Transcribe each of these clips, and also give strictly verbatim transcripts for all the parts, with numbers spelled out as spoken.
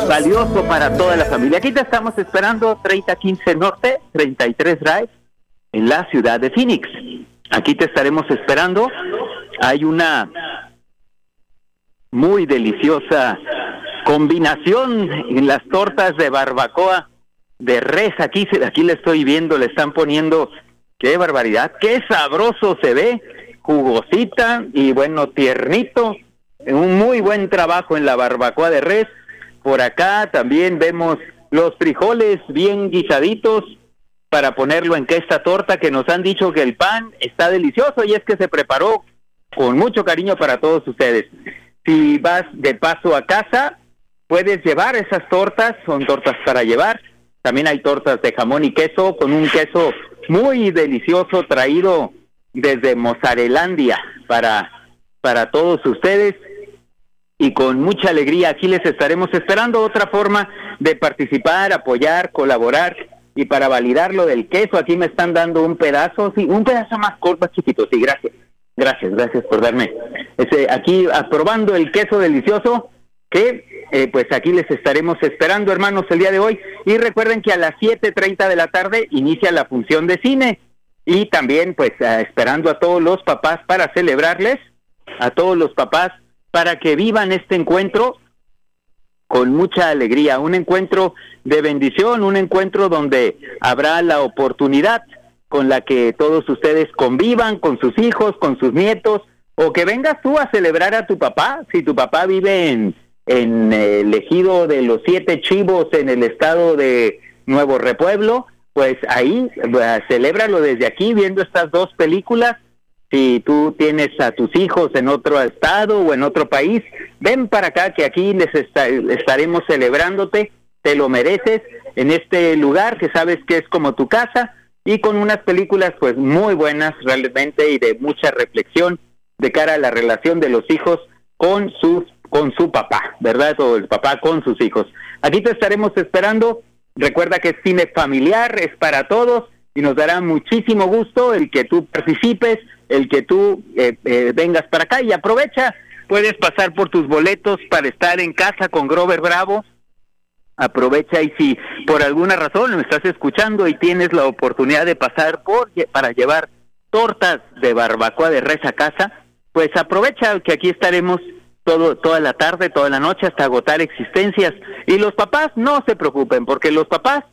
valioso para toda la familia. Aquí te estamos esperando, treinta quince Norte, treinta y tres Drive, en la ciudad de Phoenix. Aquí te estaremos esperando. Hay una muy deliciosa combinación en las tortas de barbacoa de res. Aquí, aquí le estoy viendo, le están poniendo, qué barbaridad, qué sabroso se ve, jugosita y bueno, tiernito. Un muy buen trabajo en la barbacoa de res. Por acá también vemos los frijoles bien guisaditos para ponerlo en que esta torta, que nos han dicho que el pan está delicioso y es que se preparó con mucho cariño para todos ustedes. Si vas de paso a casa, puedes llevar esas tortas, son tortas para llevar. También hay tortas de jamón y queso con un queso muy delicioso traído desde Mozzarelandia para, para todos ustedes. Y con mucha alegría aquí les estaremos esperando. Otra forma de participar, apoyar, colaborar y para validar lo del queso, aquí me están dando un pedazo, sí, un pedazo más corto, más chiquito, sí, gracias, gracias, gracias por darme, ese, aquí aprobando el queso delicioso, que eh, pues aquí les estaremos esperando, hermanos, el día de hoy. Y recuerden que a las siete treinta de la tarde inicia la función de cine, y también pues uh, esperando a todos los papás para celebrarles, a todos los papás, para que vivan este encuentro con mucha alegría, un encuentro de bendición, un encuentro donde habrá la oportunidad con la que todos ustedes convivan con sus hijos, con sus nietos, o que vengas tú a celebrar a tu papá, si tu papá vive en, en el ejido de los Siete Chivos en el estado de Nuevo Repueblo, pues ahí uh, celébralo desde aquí viendo estas dos películas. Si tú tienes a tus hijos en otro estado o en otro país, ven para acá que aquí les está, estaremos celebrándote, te lo mereces en este lugar que sabes que es como tu casa y con unas películas pues muy buenas realmente y de mucha reflexión de cara a la relación de los hijos con sus con su papá, ¿verdad? O el papá con sus hijos. Aquí te estaremos esperando. Recuerda que es cine familiar, es para todos y nos dará muchísimo gusto el que tú participes, el que tú eh, eh, vengas para acá y aprovecha, puedes pasar por tus boletos para estar en casa con Grover Bravo, aprovecha y si por alguna razón me estás escuchando y tienes la oportunidad de pasar por para llevar tortas de barbacoa de res a casa, pues aprovecha que aquí estaremos todo toda la tarde, toda la noche hasta agotar existencias y los papás no se preocupen porque los papás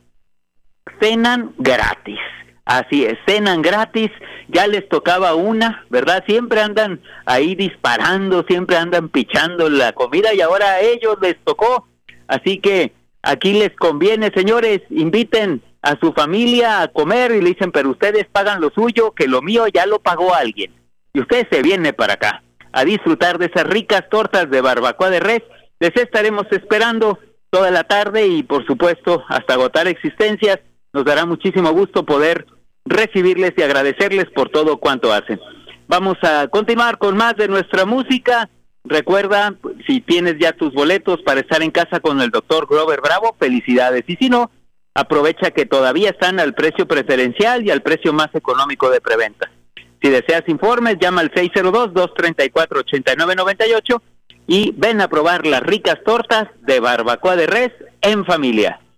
cenan gratis. Así es, cenan gratis, ya les tocaba una, ¿verdad? Siempre andan ahí disparando, siempre andan pichando la comida y ahora a ellos les tocó. Así que aquí les conviene, señores, inviten a su familia a comer y le dicen, pero ustedes pagan lo suyo, que lo mío ya lo pagó alguien. Y usted se viene para acá a disfrutar de esas ricas tortas de barbacoa de res. Les estaremos esperando toda la tarde y, por supuesto, hasta agotar existencias. Nos dará muchísimo gusto poder recibirles y agradecerles por todo cuanto hacen. Vamos a continuar con más de nuestra música. Recuerda, si tienes ya tus boletos para estar en casa con el doctor Grover Bravo, felicidades. Y si no, aprovecha que todavía están al precio preferencial y al precio más económico de preventa. Si deseas informes, llama al seis cero dos, dos tres cuatro, ocho nueve nueve ocho y ven a probar las ricas tortas de barbacoa de res en familia.